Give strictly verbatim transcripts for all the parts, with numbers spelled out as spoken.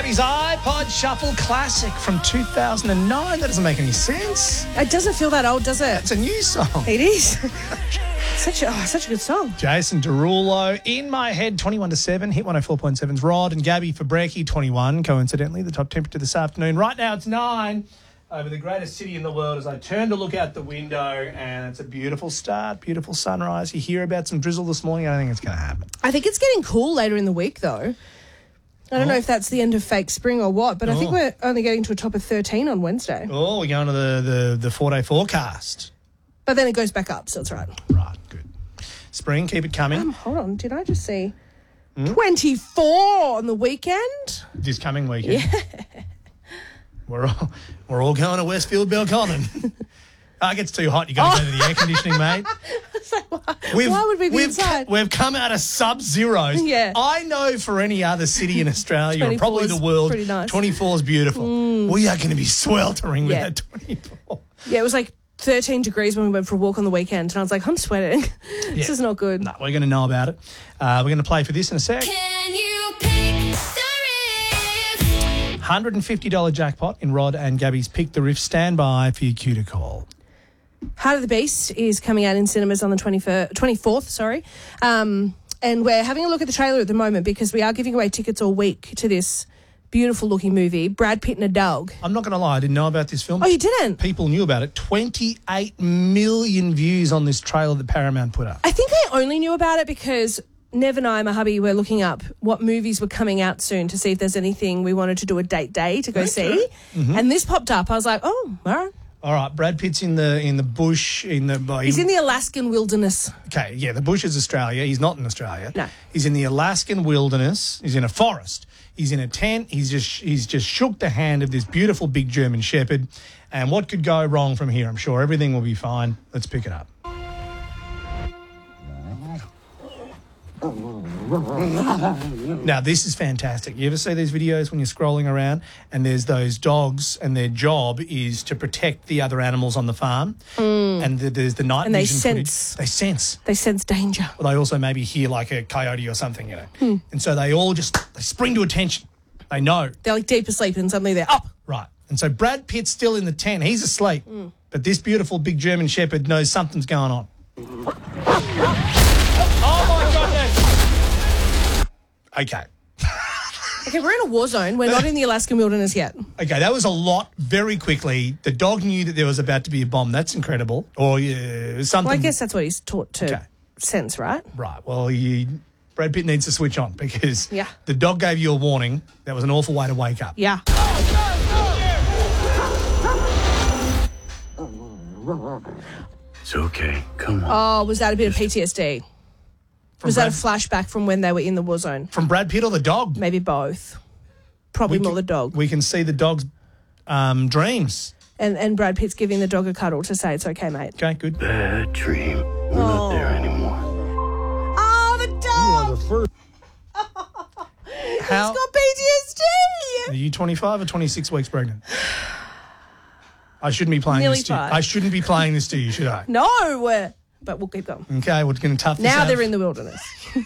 Gabby's iPod Shuffle Classic from two thousand nine. That doesn't make any sense. It doesn't feel that old, does it? It's a new song. It is. Such a, oh, such a good song. Jason Derulo, In My Head, twenty-one to seven. Hit one oh four point seven's Rod and Gabby for Brekkie, twenty-one. Coincidentally, the top temperature this afternoon. Right now, it's nine over the greatest city in the world as I turn to look out the window, and it's a beautiful start, beautiful sunrise. You hear about some drizzle this morning. I don't think it's going to happen. I think it's getting cool later in the week, though. I don't oh. know if that's the end of fake spring or what, but oh. I think we're only getting to a top of thirteen on Wednesday. Oh, we're going to the, the, the four-day forecast. But then it goes back up, so it's right. Right, good. Spring, keep it coming. Um, hold on, did I just see mm? twenty-four on the weekend? This coming weekend? Yeah. We're all, we're all going to Westfield Belconnen. Oh, it gets too hot. You got to oh. go to the air conditioning, mate. So why, why would we be we've inside? Ca- we've come out of sub-zeros. Yeah. I know for any other city in Australia or probably the world, nice. twenty-four is beautiful. Mm. We are going to be sweltering with yeah. that twenty-four. Yeah, it was like thirteen degrees when we went for a walk on the weekend, and I was like, I'm sweating. this yeah. is not good. No, we're going to know about it. Uh, we're going to play for this in a sec. Can you pick the riff? one hundred fifty dollars jackpot in Rod and Gabby's Pick the Riff. Stand by for your cue to call. Heart of the Beast is coming out in cinemas on the twenty-fourth, sorry. Um, and we're having a look at the trailer at the moment because we are giving away tickets all week to this beautiful-looking movie, Brad Pitt and a Dog. I'm not going to lie, I didn't know about this film. Oh, you didn't? People knew about it. twenty-eight million views on this trailer that Paramount put up. I think I only knew about it because Nev and I, my hubby, were looking up what movies were coming out soon to see if there's anything we wanted to do a date day to go okay. see. Mm-hmm. And this popped up. I was like, oh, all right. All right, Brad Pitt's in the in the bush in the. Uh, He's in the Alaskan wilderness. Okay, yeah, the bush is Australia. He's not in Australia. No, he's in the Alaskan wilderness. He's in a forest. He's in a tent. He's just he's just shook the hand of this beautiful big German Shepherd. And what could go wrong from here? I'm sure everything will be fine. Let's pick it up. Now, this is fantastic. You ever see these videos when you're scrolling around and there's those dogs and their job is to protect the other animals on the farm mm. and the, there's the night and they vision sense. footage. They sense. They sense danger. Well, they also maybe hear like a coyote or something, you know. Mm. And so they all just they spring to attention. They know. They're like deep asleep and suddenly they're up. Right. And so Brad Pitt's still in the tent. He's asleep. Mm. But this beautiful big German Shepherd knows something's going on. Okay. Okay, we're in a war zone. We're not in the Alaskan wilderness yet. Okay, that was a lot very quickly. The dog knew that there was about to be a bomb. That's incredible. Or uh, something. Well, I guess that's what he's taught to okay. sense, right? Right. Well, he, Brad Pitt needs to switch on because yeah. the dog gave you a warning. That was an awful way to wake up. Yeah. It's okay. Come on. Oh, was that a bit of P T S D? From was Brad, that a flashback from when they were in the war zone? From Brad Pitt or the dog? Maybe both. Probably we more can, the dog. We can see the dog's um, dreams. And and Brad Pitt's giving the dog a cuddle to say it's okay, mate. Okay, good. Bad dream. We're oh. not there anymore. Oh, the dog! You are the first. How, He's got P T S D! Are you twenty-five or twenty-six weeks pregnant? I shouldn't be playing Nearly this to you. five. I shouldn't be playing this to you, should I? No! But we'll keep going. Okay, we're going to tough this Now out. they're in the wilderness.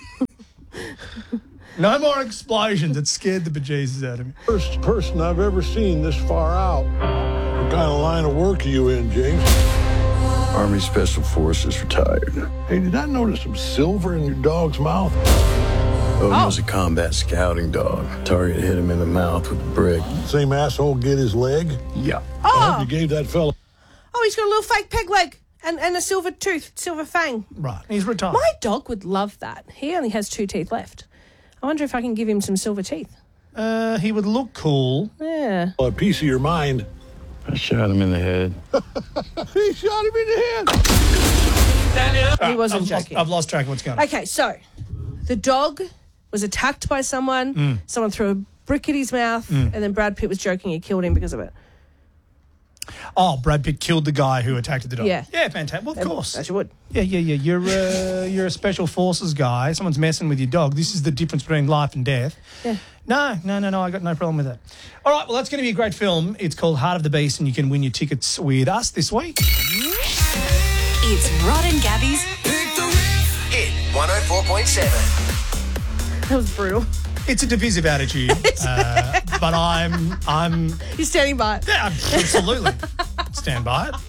No more explosions. It scared the bejesus out of me. First person I've ever seen this far out. What kind of line of work are you in, James? Army Special Forces retired. Hey, did I notice some silver in your dog's mouth? Odin oh. was a combat scouting dog. Target hit him in the mouth with a brick. Same asshole get his leg? Yeah. Oh. I hope you gave that fella. Oh, he's got a little fake peg leg. And, and a silver tooth, silver fang. Right, he's retired. My dog would love that. He only has two teeth left. I wonder if I can give him some silver teeth. Uh, he would look cool. Yeah. A piece of your mind. I shot him in the head. He shot him in the head. He wasn't I've joking. Lost, I've lost track of what's going on. Okay, so the dog was attacked by someone. Mm. Someone threw a brick at his mouth, mm. and then Brad Pitt was joking he killed him because of it. Oh, Brad Pitt killed the guy who attacked the dog. Yeah. Yeah, fantastic. Well, of course. As you would. Yeah, yeah, yeah. You're, uh, you're a special forces guy. Someone's messing with your dog. This is the difference between life and death. Yeah. No, no, no, no. I got no problem with that. All right, well, that's going to be a great film. It's called Heart of the Beast, and you can win your tickets with us this week. It's Rod and Gabby's Pick the Riff. Hit one oh four point seven. That was brutal. It's a divisive attitude. uh, but I'm I'm You're standing by it. yeah, absolutely stand by it.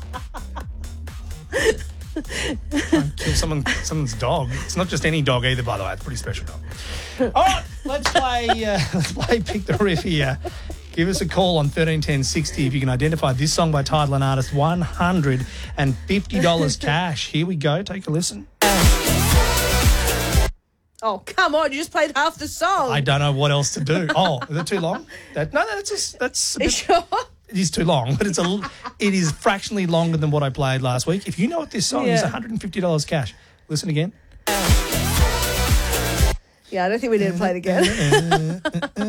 Kill someone, someone's dog. It's not just any dog either, by the way. It's a pretty special dog. All right, let's play. Uh, let's play Pick the Riff here. Give us a call on thirteen ten sixty if you can identify this song by title and artist. One hundred and fifty dollars cash. Here we go. Take a listen. Oh, come on. You just played half the song. I don't know what else to do. Oh, is it too long? That no, that's just, that's a Are you bit, sure? it is too long, but it's a it is fractionally longer than what I played last week. If you know what this song is, Yeah. one hundred and fifty dollars cash. Listen again. Yeah, I don't think we need to play it again.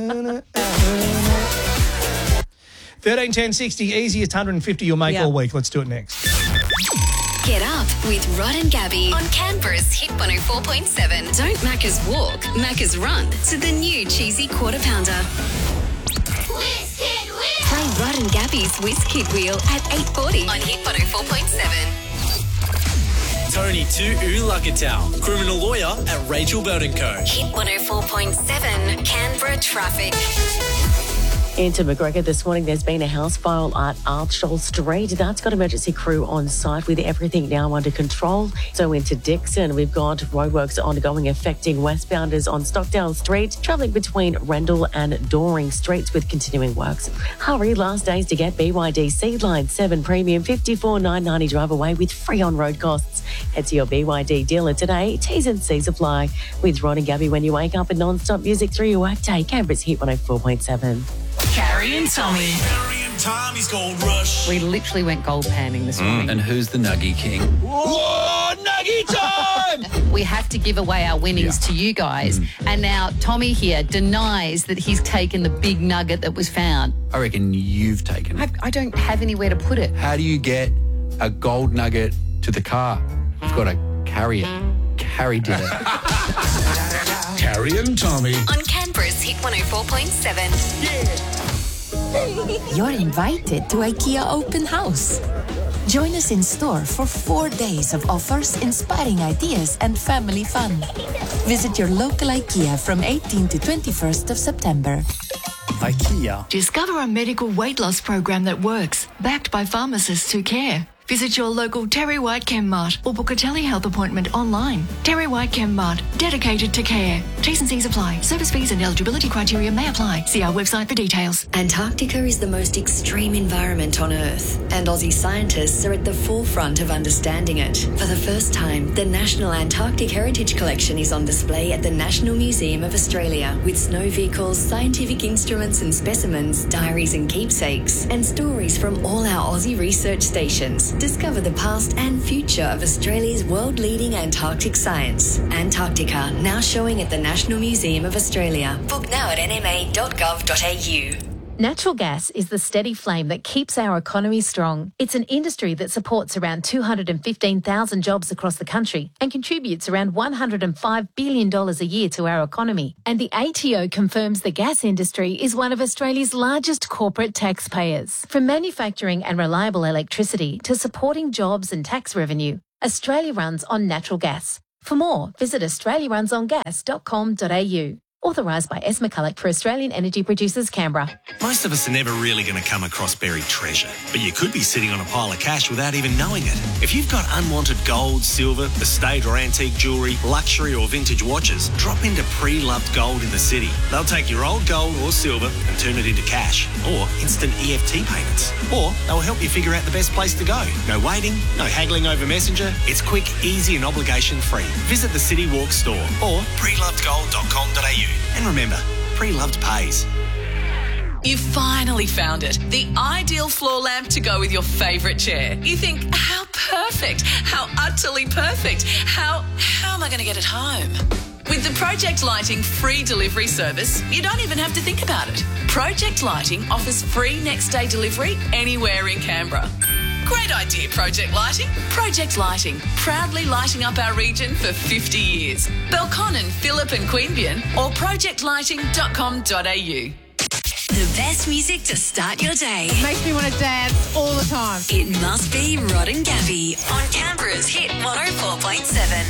thirteen ten sixty, easiest one hundred and fifty you'll make Yeah. all week. Let's do it next. Get up with Rod and Gabby on Canberra's Hit one oh four point seven. Don't Macca's walk, Macca's run to the new cheesy quarter pounder. Whiz Kid Wheel! Play Rod and Gabby's Whiz Kid Wheel at eight forty on Hit one oh four point seven. Tony to Ulagatal, criminal lawyer at Rachel Burton Co. Hit one oh four point seven, Canberra traffic. Into McGregor this morning, there's been a house fire at Archol Street. That's got emergency crew on site with everything now under control. So into Dixon, we've got roadworks ongoing affecting westbounders on Stockdale Street, travelling between Rendell and Doring Streets with continuing works. Hurry, last days to get B Y D Seed Line seven Premium fifty-four nine ninety drive away with free on-road costs. Head to your B Y D dealer today. T's and C's apply. With Rod and Gabby when you wake up and non-stop music through your workday. Canberra's Hit one oh four point seven. Carrie and Tommy. Carrie and Tommy's Gold Rush. We literally went gold panning this morning. And who's the Nuggy King? Whoa, Nuggy time! We have to give away our winnings to you guys. And now Tommy here denies that he's taken the big nugget that was found. I reckon you've taken it. I, I don't have anywhere to put it. How do you get a gold nugget to the car? You've got to carry it. Carrie did it. Carrie and Tommy. On Canberra's Hit one oh four point seven. You're invited to IKEA Open House. Join us in store for four days of offers, inspiring ideas, and family fun. Visit your local IKEA from eighteenth to twenty-first of September. IKEA. Discover a medical weight loss program that works, backed by pharmacists who care. Visit your local Terry White Chemmart or book a telehealth appointment online. Terry White Chemmart, dedicated to care. T's and C's apply. Service fees and eligibility criteria may apply. See our website for details. Antarctica is the most extreme environment on Earth, and Aussie scientists are at the forefront of understanding it. For the first time, the National Antarctic Heritage Collection is on display at the National Museum of Australia, with snow vehicles, scientific instruments and specimens, diaries and keepsakes, and stories from all our Aussie research stations. Discover the past and future of Australia's world-leading Antarctic science. Antarctica, now showing at the National Museum of Australia. Book now at n m a dot gov dot a u. Natural gas is the steady flame that keeps our economy strong. It's an industry that supports around two hundred fifteen thousand jobs across the country and contributes around one hundred five billion dollars a year to our economy. And the A T O confirms the gas industry is one of Australia's largest corporate taxpayers. From manufacturing and reliable electricity to supporting jobs and tax revenue, Australia runs on natural gas. For more, visit australia runs on gas dot com dot a u. Authorised by S. McCulloch for Australian Energy Producers, Canberra. Most of us are never really going to come across buried treasure, but you could be sitting on a pile of cash without even knowing it. If you've got unwanted gold, silver, estate or antique jewellery, luxury or vintage watches, drop into Pre-Loved Gold in the city. They'll take your old gold or silver and turn it into cash or instant E F T payments. Or they'll help you figure out the best place to go. No waiting, no haggling over Messenger. It's quick, easy and obligation free. Visit the City Walk store or pre loved gold dot com dot a u. And remember, Pre-Loved pays. You finally found it. The ideal floor lamp to go with your favourite chair. You think, how perfect, how utterly perfect, how, how am I going to get it home? With the Project Lighting free delivery service, you don't even have to think about it. Project Lighting offers free next day delivery anywhere in Canberra. Great idea, Project Lighting. Project Lighting, proudly lighting up our region for fifty years. Belconnen, Phillip and Queanbeyan or project lighting dot com dot a u. The best music to start your day. It makes me want to dance all the time. It must be Rod and Gabby on Canberra's Hit one oh four point seven.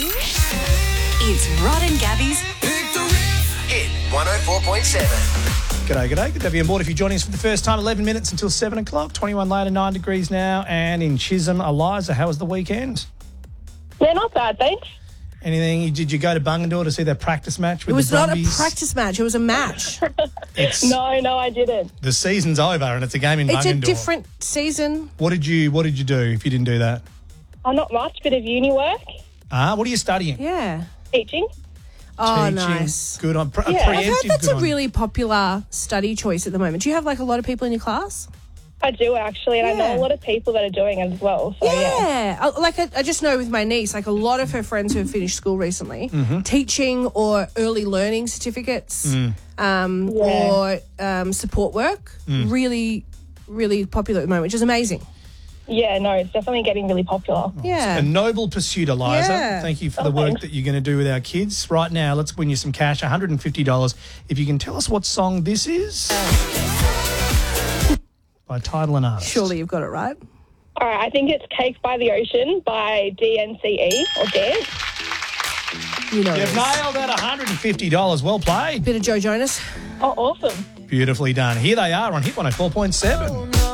It's Rod and Gabby's Pick the Riff. Hit one oh four point seven. G'day, g'day. Good to have you on board. If you're joining us for the first time, eleven minutes until seven o'clock, twenty-one later, nine degrees now, and in Chisholm. Eliza, how was the weekend? Yeah, not bad, thanks. Anything? Did you go to Bungendore to see their practice match with It was the not a Brumbies? practice match. It was a match. It's, No, no, I didn't. the season's over and it's a game in It's a Bungendore. different season. What did you What did you do if you didn't do that? Oh, not much. Bit of uni work. Ah, what are you studying? Yeah. Teaching. Oh, Teaching. nice. Good on. Pre- Yeah, I've heard preemptive, that's good a on. really popular study choice at the moment. Do you have like a lot of people in your class? I do actually, and I know a lot of people that are doing it as well. So yeah. Yeah, I- like I, I just know with my niece, like a lot of her friends who have finished school recently, Mhm. teaching or early learning certificates, Mm. um, Yeah. or um, support work, Mm. really, really popular at the moment, which is amazing. Yeah, no, it's definitely getting really popular. Yeah. A noble pursuit, Eliza. Yeah. Thank you for Oh, the work thanks. that you're going to do with our kids. Right now, let's win you some cash, one hundred fifty dollars. If you can tell us what song this is by title and artist. Surely you've got it right. All right, I think it's Cake by the Ocean by D N C E or Dance. You know, You've nailed that one hundred fifty dollars. Well played. Bit of Joe Jonas. Oh, awesome. Beautifully done. Here they are on Hit one oh four point seven.